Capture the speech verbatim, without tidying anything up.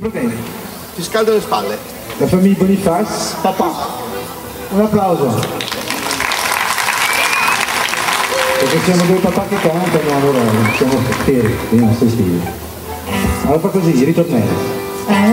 problemi. Ti scaldo le spalle. La famiglia Boniface, papà. Un applauso. Perché siamo due papà che cantano, allora siamo fieri, i nostri stili. Allora fa così, ritornello.